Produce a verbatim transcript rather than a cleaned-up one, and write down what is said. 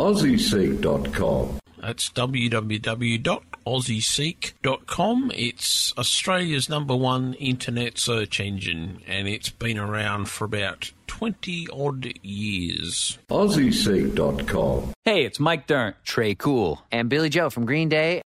aussie seek dot com. That's w w w dot aussie seek dot com. It's Australia's number one internet search engine, and it's been around for about twenty-odd years. aussie seek dot com. Hey, it's Mike Dirnt, Trey Cool, and Billy Joe from Green Day.